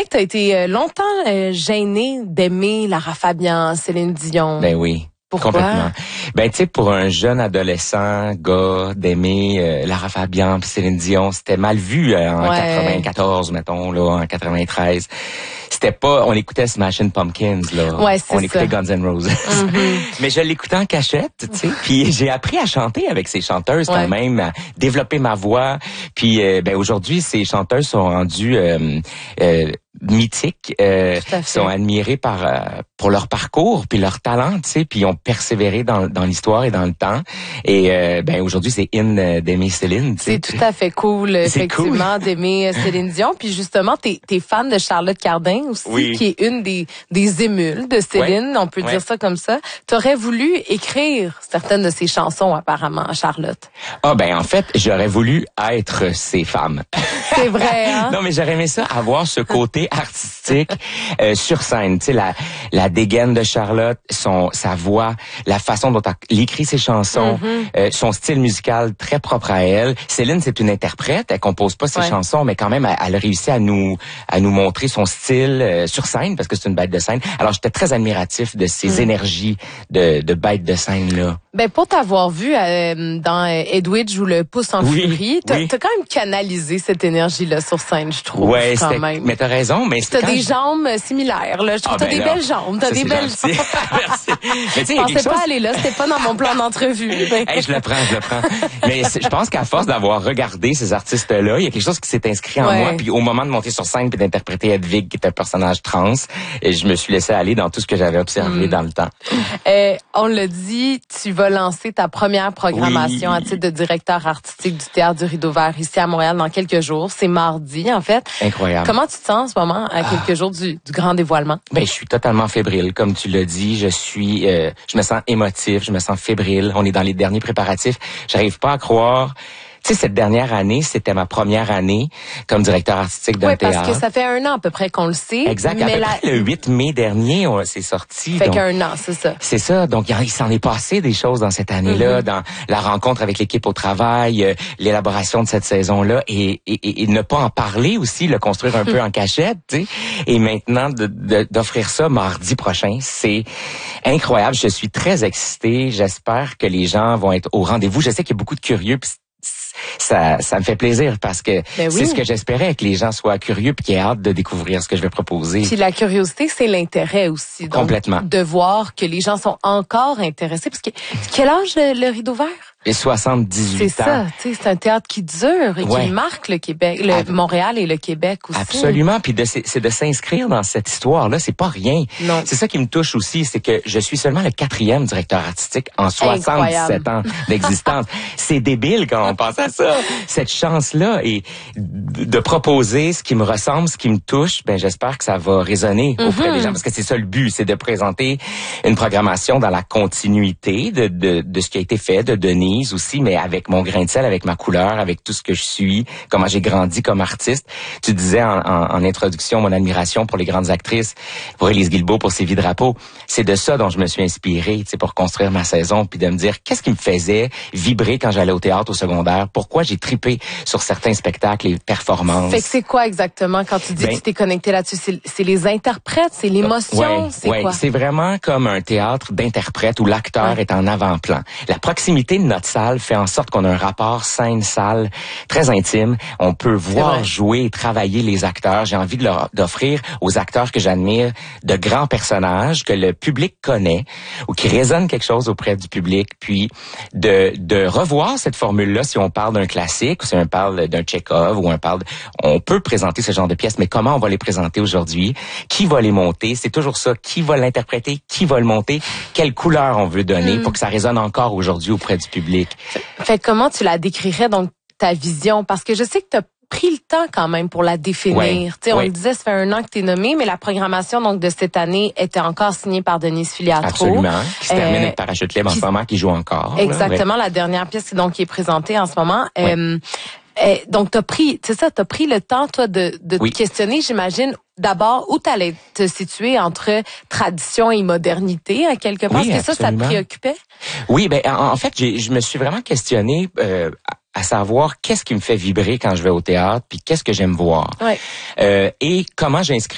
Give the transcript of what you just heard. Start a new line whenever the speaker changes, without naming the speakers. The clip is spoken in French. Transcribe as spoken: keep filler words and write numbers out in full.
t'as été euh, longtemps euh, gênée d'aimer Lara Fabian, Céline Dion.
Ben oui.
Pourquoi?
Complètement. Ben tu sais, pour un jeune adolescent, gars, d'aimer euh, Lara Fabian puis Céline Dion, c'était mal vu euh, en
ouais.
quatre-vingt-quatorze, mettons, là, en quatre-vingt-treize. C'était pas, on écoutait Smashing Pumpkins, là.
Ouais, c'est
on écoutait
ça.
Guns N' Roses.
Mm-hmm.
Mais je l'écoutais en cachette, tu sais. Puis j'ai appris à chanter avec ces chanteuses
ouais.
quand même, à développer ma voix. Puis euh, ben aujourd'hui, ces chanteuses sont rendues euh, euh, mythiques, euh, sont admirées par euh, pour leur parcours puis leur talent, tu sais, puis ils ont persévéré dans dans l'histoire et dans le temps. Et euh, ben aujourd'hui, c'est in euh, d'aimer Céline, tu sais.
C'est tout à fait cool, effectivement, cool. d'aimer Céline Dion. Puis justement, t'es t'es fan de Charlotte Cardin aussi,
oui.
qui est une des des émules de Céline, ouais. on peut ouais. dire ça comme ça. T'aurais voulu écrire certaines de ses chansons, apparemment, Charlotte.
Ah ben en fait, j'aurais voulu être ces femmes.
C'est vrai, hein?
Non, mais j'aurais aimé ça, avoir ce côté artistique euh, sur scène. Tu sais, la, la dégaine de Charlotte, son, sa voix, la façon dont elle écrit ses chansons, mm-hmm. euh, son style musical très propre à elle. Céline, c'est une interprète, elle compose pas ses ouais. chansons, mais quand même, elle, elle a réussi à nous à nous montrer son style euh, sur scène, parce que c'est une bête de scène. Alors, j'étais très admiratif de ces mm. énergies de, de bête de scène-là.
Ben pour t'avoir vu euh, dans Edwidge ou le pouce en
oui,
furie, t'as,
oui.
t'as quand même canalisé cette énergie-là sur scène, je trouve.
Ouais,
quand même.
Mais t'as raison, mais
t'as des
je...
jambes similaires, là. Je trouve ah, que t'as ben des là, belles jambes, t'as des belles
jambes. Merci. Mais
je pensais pas chose... aller là, c'était pas dans mon plan d'entrevue.
Hey, je le prends, je le prends. Mais je pense qu'à force d'avoir regardé ces artistes-là, il y a quelque chose qui s'est inscrit en ouais. moi. Puis au moment de monter sur scène puis d'interpréter Hedwig, qui est un personnage trans, et je me suis laissé aller dans tout ce que j'avais observé mm. dans le temps.
Euh, on l'a dit, tu vas lancer ta première programmation oui. à titre de directeur artistique du Théâtre du Rideau Vert ici à Montréal dans quelques jours. C'est mardi, en fait.
Incroyable.
Comment tu te sens en ce moment, à quelques ah. jours du, du grand dévoilement?
Ben, je suis totalement fébrile. Comme tu l'as dit, je suis, euh, je me sens émotif, je me sens fébrile. On est dans les derniers préparatifs. J'arrive pas à croire. Tu sais, cette dernière année, c'était ma première année comme directeur artistique d'un
oui,
théâtre.
Oui, parce que ça fait un an à peu près qu'on le sait.
Exact. Mais à peu la... près le huit mai dernier, on s'est sorti.
Ça fait qu'un an, c'est ça.
C'est ça. Donc, il s'en est passé des choses dans cette année-là, mm-hmm. dans la rencontre avec l'équipe au travail, euh, l'élaboration de cette saison-là, et, et, et, et ne pas en parler aussi, le construire un peu en cachette, tu sais. Et maintenant, de, de, d'offrir ça mardi prochain, c'est incroyable. Je suis très excité. J'espère que les gens vont être au rendez-vous. Je sais qu'il y a beaucoup de curieux, pis ça, ça me fait plaisir parce que
ben oui.
c'est ce que j'espérais, que les gens soient curieux puis qu'ils aient hâte de découvrir ce que je vais proposer.
Puis la curiosité, c'est l'intérêt aussi. Donc,
complètement.
De voir que les gens sont encore intéressés. Parce que quel âge le, le Rideau Vert?
Et soixante-dix-huit
c'est
ans.
C'est ça, tu sais, c'est un théâtre qui dure et ouais. qui marque le Québec, le Ab- Montréal et le Québec aussi.
Absolument, puis de, c'est de s'inscrire dans cette histoire-là, c'est pas rien.
Non.
C'est ça qui me touche aussi, c'est que je suis seulement le quatrième directeur artistique en soixante-dix-sept ans d'existence. C'est débile quand on pense à ça. Cette chance-là et de proposer ce qui me ressemble, ce qui me touche, ben j'espère que ça va résonner mm-hmm. auprès des gens, parce que c'est ça le but, c'est de présenter une programmation dans la continuité de, de, de ce qui a été fait, de Denis aussi, mais avec mon grain de sel, avec ma couleur, avec tout ce que je suis, comment j'ai grandi comme artiste. Tu disais en, en, en introduction mon admiration pour les grandes actrices, pour Élise Guilbeault, pour Sylvie Drapeau. C'est de ça dont je me suis inspiré, tu sais, pour construire ma saison, puis de me dire qu'est-ce qui me faisait vibrer quand j'allais au théâtre au secondaire, pourquoi j'ai tripé sur certains spectacles et performances.
Fait que c'est quoi exactement quand tu dis ben, que tu t'es connecté là-dessus? C'est, c'est les interprètes, c'est l'émotion,
ouais,
c'est
ouais,
quoi?
C'est vraiment comme un théâtre d'interprètes où l'acteur ouais. est en avant-plan. La proximité de notre salle fait en sorte qu'on a un rapport scène-salle très intime. On peut voir jouer et travailler les acteurs. J'ai envie de leur d'offrir aux acteurs que j'admire de grands personnages que le public connaît ou qui résonnent quelque chose auprès du public, puis de de revoir cette formule-là si on parle d'un classique ou si on parle d'un Tchekhov ou on parle... On peut présenter ce genre de pièces, mais comment on va les présenter aujourd'hui? Qui va les monter? C'est toujours ça. Qui va l'interpréter? Qui va le monter? Quelle couleur on veut donner mm. pour que ça résonne encore aujourd'hui auprès du public?
Fait comment tu la décrirais, donc, ta vision? Parce que je sais que tu as pris le temps quand même pour la définir.
Ouais,
tu sais,
ouais.
On le disait, ça fait un an que tu es nommé, mais la programmation donc de cette année était encore signée par Denise Filiatro.
Absolument. Qui se termine euh, avec Parachute Libre en ce moment, qui joue encore.
Exactement,
là,
la dernière pièce donc qui est présentée en ce moment.
Ouais.
Euh, euh, donc, t'as pris, c'est ça, t'as pris le temps, toi, de, de
oui.
te questionner, j'imagine, d'abord, où t'allais te situer entre tradition et modernité, à quelque part.
Oui,
Est-ce que ça, ça te préoccupait?
Oui, ben en, en fait, j'ai, je me suis vraiment questionné euh, à savoir qu'est-ce qui me fait vibrer quand je vais au théâtre, puis qu'est-ce que j'aime voir.
Ouais.
Euh, et comment j'inscris